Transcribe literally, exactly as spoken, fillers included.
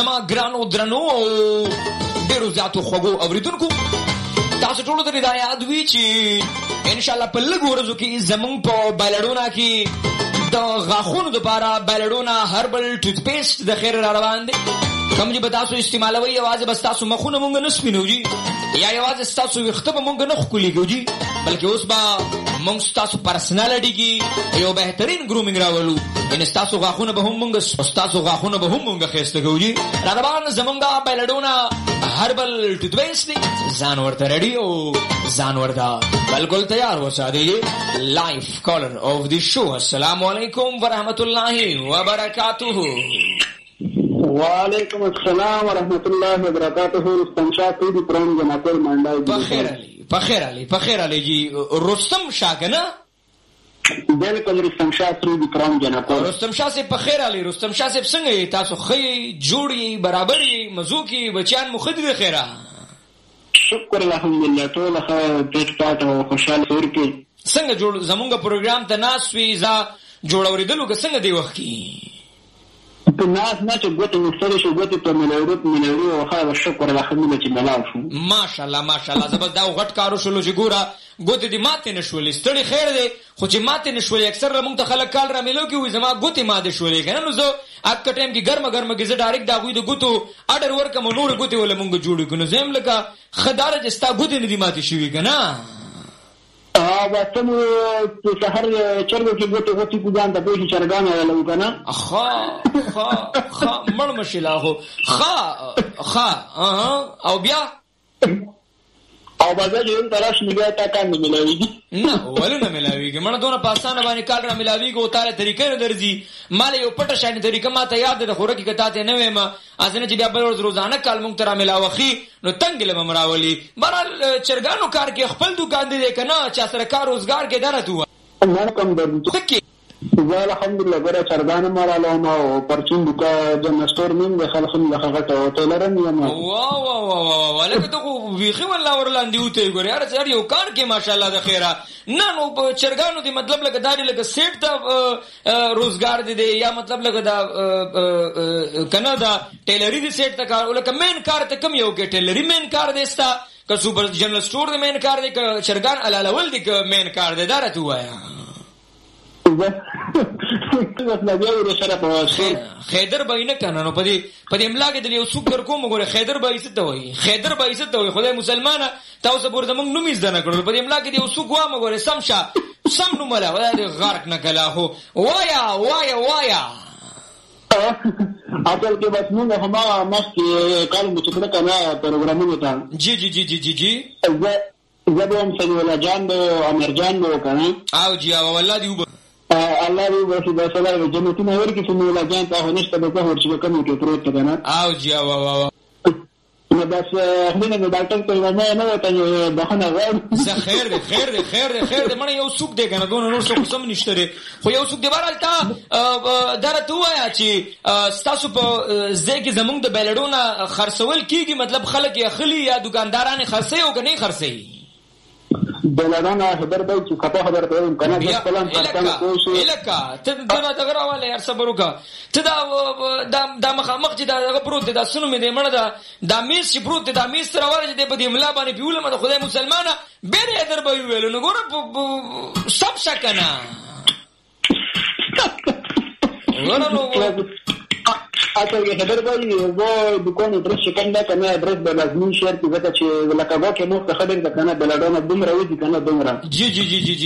ما ګرانو درنو ډیرو زیاتو خوږو اوریدونکو، تاسو ټولو ته دا یاد وي چې ان شاء الله په لږ ورځو کې زمونږ په بایلډونا کې د غاښونو دپاره بایلډونا هربل ټوت پیسټ د خیر را روان دی. کوم چې به تاسو استعمالوئ یوازې به ستاسو مخونه مونږ نه سپینو جي، یا یوازې ستاسو ویښته به مونږ نه ښکلېږو جي، بلکې اوس به مونږ ستاسو پرسنالټي کې یو بهترین ګرومینګ راولو. یعنې ستاسو غاښونه به هم مونږ ستاسو غاښونه به هم مونږ ښایسته کوو جي. را روان زمونږ دا بایلډونا هربل ټوت پیسټ دی. ځان ورته رډي او ځان ورته بلکل تیار وساتئ. لایف کالر آف دی شو. السلام علیکم ورحمت الله وبرکاتہ. وعلیکم السلام ورحمت الله وبرکاتہ. رستم شاه سعودی پرون جناکل منډای. بخیر علی بخیر علی بخیر علی جی. رستم شاه کنه؟ بالکل رستم شاه سعودی پرون جناکل. رستم شاه سے بخیر علی. رستم شاه سے څنګه تاسو خی جوړی برابرۍ مزوکی بچیان مخدر خیره؟ شکر الحمدلله ټول ښه پیټ پاټ او خوشاله ورکی. څنګه جوړ زمونږ پروګرام ته ناس وی ځا جوړوریدلو که څنګه دی وخت کې؟ په ناس نه چې ګوتې مستری شو ګوتې په ملوریت ملوري او خیر شکر الحمدلله چې ملاو شو. ماشاءالله ماشاءالله. زبر دا غټ کارو شلو چې ګوره ګوتې دې ماتې نشولې. ستړي خیر دی خو چې ماتې نشولې. اکثر موږ ته خلک کال را میلو کې وي زما ګوتې ماتې شولې کنه. نو زه اکه ټایم کې ګرمه ګرمه کې زه ډایرکټ دا غوي د ګوتو اډر ورکم نور ګوتې ولا موږ جوړ کړو. زم لکه خدای چې ستا ګوتې نه دي ماتې شوي کنه. ا واسطه مو چې سحر چرګو کې ګوتې غوتې ګان ته به چرګان ولا کنه. خا خا خا مړ مشلا هو خا خا او بیا او بازار یو تلاش نگاه تا کار نه ملاویږي. نه ولې نه ملاویږي؟ مړه دونه پاسانه باندې کار را ملاویږي او تاره طریقې نه درځي. مال یو پټه شاینه طریقه ما ته یاد ده خوره کې کته ته نه وېما ازنه چې بیا بل ورځ روزانه کال مونږ تر ملاوخي نو تنګ له مراولي. بهرال چرګانو کار کې خپل دکان دی کنه چا سره کار روزګار کې درته و. نه کوم درته زه الحمدلله ګره چرګان مراله نو پرچین دکا جن سٹور مين د خلخم له غټه او ټیلرن یم. واه واه واه ولکه ته خو ویخي والله ورلاندې وته ګورې یار سړی یو کار کې ماشاءالله د خیره. نه نو چرګانو دی مطلب لکه داري لکه سیټ ته روزګار دی یا مطلب لکه دا کنه دا ټیلری دی سیټ ته کار لکه مین کار ته کم یو کې ټیلری مین کار دیستا که سوپر جنرال سٹور دی مین کار دی که چرګان علالول دی که مین کار دی دارته وایا. خیدر به نه کنه نو پدې پدې املا کې د یو سوکر کوم غوړي خیدر به عزت وي. خیدر به عزت وي. خدای مسلمانه تاسو پور زمونږ نوم یې زنه کړو. پدې املا کې د یو سوک وامه غوړي سمشه سم نو مله ولې غرق نه کلا هو وایا وایا وایا. اصل کې بس موږ هم مخکې کال مو څکړه کنه پروګرامونه ته. جی جی جی جی جی زه زه هم سنولا جان دو امر جان دو کنه او جی او والله دی الله دې ورته د سلام جنتونه ورکړي چې مولا جان ته نشته به څه ورچې کوم کې پروت کنه. او جی او وا نو بس خلینو د ډاکټر په وانه نه وته بخنه غواړم. زه خیر دې خیر دې خیر دې خیر دې مړ یو سوق دې کنه دون نور څه سم نشته خو یو سوق دې بارالتا درته وایا چې ستاسو په ځکه زمونږ د بایلډونا خرڅول کیږي مطلب خلک یې خلی یا دکاندارانه خرڅي او کني خرڅي بلادانا خبر دی چې کته خبر ته ویم کنه د پلان پاتان کوشش الکا ته دا دغه راواله یار صبر وکا ته دا د مخامخ چې دا پروت دا سنو مې دې مړه دا د میس چې پروت دا میس سره ورته دې په دې ملا باندې پیوله مده خدای مسلمانه بیره در به ویل نو ګور سب شکنه ورنو اصل کې خبر دی وو دکان درس څنګه کنه ادرس به لازمي شهر کې وته چې لکه واکه مو خبر ده کنه بلډونه دومره وځي کنه دومره. جی جی جی جی